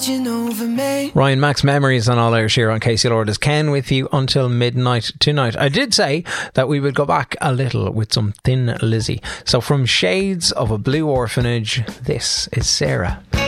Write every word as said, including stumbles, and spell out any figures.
watching over me. Ryan Max Memories on All Irish here on Casey Lourdes. Ken with you until midnight tonight. I did say that we would go back a little with some Thin Lizzy. So from Shades of a Blue Orphanage, this is Sarah.